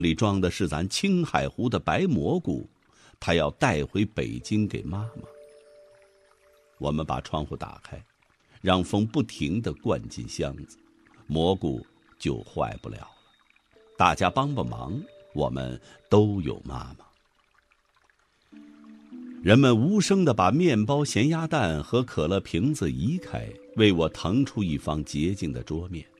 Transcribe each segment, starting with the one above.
里装的是咱青海湖的白蘑菇，他要带回北京给妈妈。我们把窗户打开，让风不停地灌进箱子，蘑菇就坏不了了。大家帮帮忙，我们都有妈妈。人们无声地把面包、咸鸭蛋和可乐瓶子移开，为我腾出一方洁净的桌面。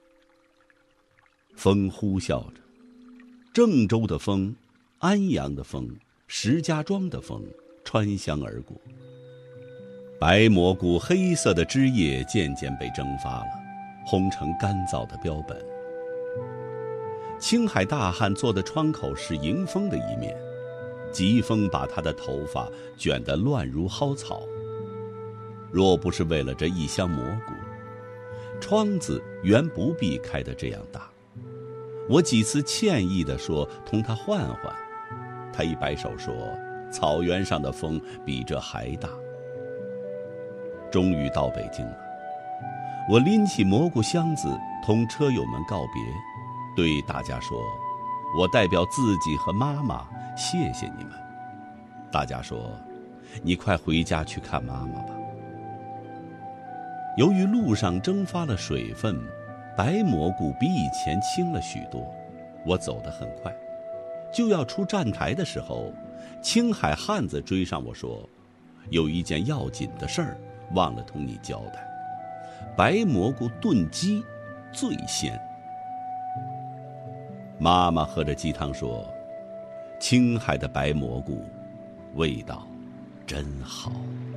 风呼啸着，郑州的风，安阳的风，石家庄的风穿箱而过。白蘑菇黑色的汁液渐渐被蒸发了，烘成干燥的标本。青海大汉坐的窗口是迎风的一面，疾风把他的头发卷得乱如蒿草。若不是为了这一箱蘑菇，窗子原不必开得这样大。我几次歉意地说同他换换，他一摆手说草原上的风比这还大。终于到北京了，我拎起蘑菇箱子同车友们告别，对大家说，我代表自己和妈妈谢谢你们。大家说，你快回家去看妈妈吧。由于路上蒸发了水分，白蘑菇比以前轻了许多，我走得很快。就要出站台的时候，青海汉子追上我说，有一件要紧的事儿忘了同你交代，白蘑菇炖鸡最鲜。妈妈喝着鸡汤说，青海的白蘑菇味道真好。